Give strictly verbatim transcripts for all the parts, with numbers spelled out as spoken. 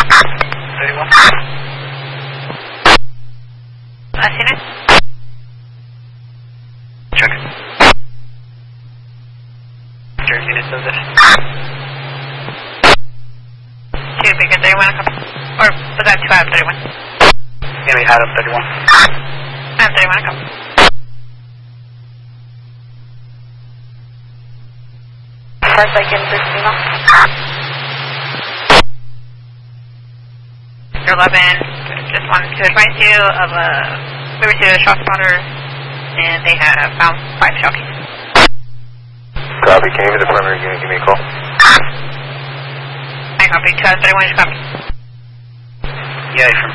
thirty-one. Last unit. Check it. Third unit says it. Two, bigger thirty-one, copy. Or was that two out of thirty-one? Yeah, we had a thirty-one. Out of thirty-one, copy. First, I can just, you know. eleven, just wanted to advise you of a, we received a shot spotter, and they have found five shell cases. Copy, can you give me the perimeter unit, give me a call? I copy, two out of thirty-one, just copy. Yeah, from.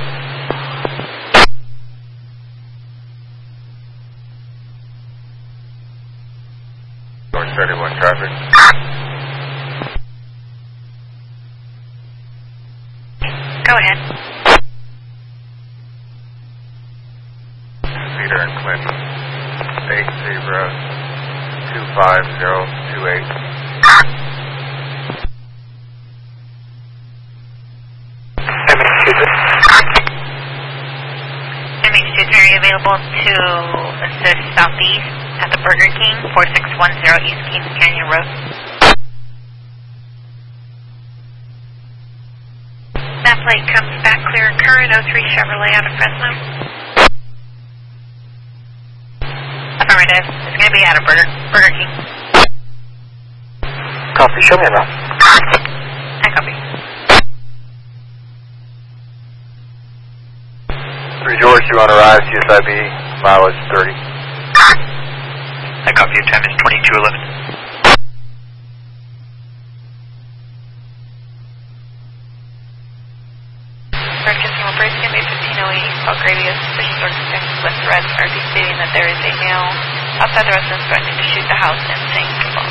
North thirty-one traffic. Go ahead. Cedar and Clinton, eight zero two five zero two eight. M H two three available to assist southeast at the Burger King, four six one zero East Kings Canyon Road. That plate comes back clear current, oh three Chevrolet out of Fresno. Affirmative. It's going to be out of Burger, Burger King. Copy, show me a map. I copy. three George, you want to arrive, C S I B, mileage thirty. I copy, your time is twenty-two eleven. Purchasing operation may fifteen oh eight, South Gravy, suspicious circumstances with threats, R P stating that there is a male outside the residence threatening to shoot the house and saying